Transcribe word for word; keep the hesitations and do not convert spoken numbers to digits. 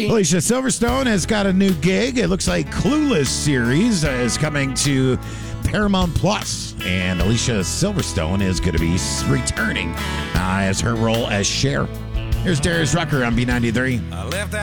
Alicia Silverstone has got a new gig. It looks like Clueless series uh, is coming to Paramount Plus, and Alicia Silverstone is going to be returning uh, as her role as Cher. Here's Darius Rucker on B ninety-three. I left